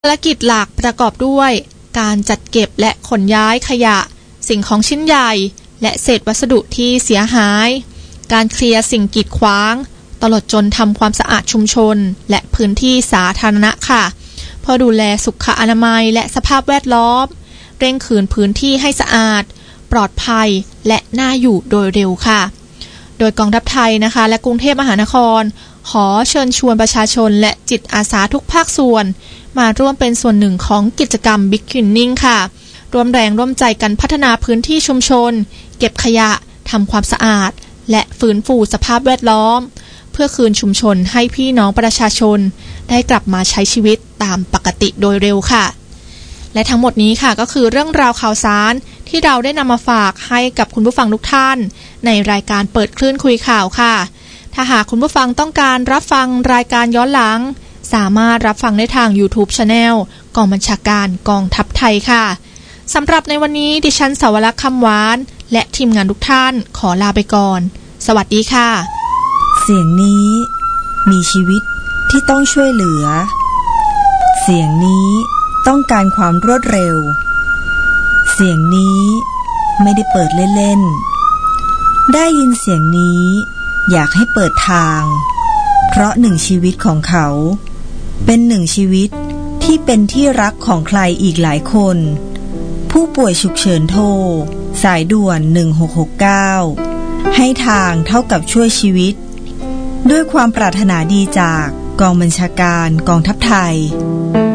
ภารกิจหลักประกอบด้วยการจัดเก็บและขนย้ายขยะสิ่งของชิ้นใหญ่และเศษวัสดุที่เสียหายการเคลียร์สิ่งกีดขวางตลอดจนทำความสะอาดชุมชนและพื้นที่สาธารณะค่ะเพื่อดูแลสุขอนามัยและสภาพแวดล้อมเร่งคืนพื้นที่ให้สะอาดปลอดภัยและน่าอยู่โดยเร็วค่ะโดยกองทัพไทยนะคะและกรุงเทพมหานครขอเชิญชวนประชาชนและจิตอาสาทุกภาคส่วนมาร่วมเป็นส่วนหนึ่งของกิจกรรม Big Cleaning ค่ะร่วมแรงร่วมใจกันพัฒนาพื้นที่ชุมชนเก็บขยะทำความสะอาดและฟื้นฟูสภาพแวดล้อมเพื่อคืนชุมชนให้พี่น้องประชาชนได้กลับมาใช้ชีวิตตามปกติโดยเร็วค่ะและทั้งหมดนี้ค่ะก็คือเรื่องราวข่าวสารที่เราได้นำมาฝากให้กับคุณผู้ฟังทุกท่านในรายการเปิดคลื่นคุยข่าวค่ะถ้าหากคุณผู้ฟังต้องการรับฟังรายการย้อนหลังสามารถรับฟังได้ทาง YouTube Channel กองบัญชาการกองทัพไทยค่ะสำหรับในวันนี้ดิฉันสาวรักษ์คำหวานและทีมงานทุกท่านขอลาไปก่อนสวัสดีค่ะเสียงนี้มีชีวิตที่ต้องช่วยเหลือเสียงนี้ต้องการความรวดเร็วเสียงนี้ไม่ได้เปิดเล่นๆได้ยินเสียงนี้อยากให้เปิดทางเพราะหนึ่งชีวิตของเขาเป็นหนึ่งชีวิตที่เป็นที่รักของใครอีกหลายคนผู้ป่วยฉุกเฉินโทรสายด่วน1669ให้ทางเท่ากับช่วยชีวิตด้วยความปรารถนาดีจากกองบัญชาการกองทัพไทย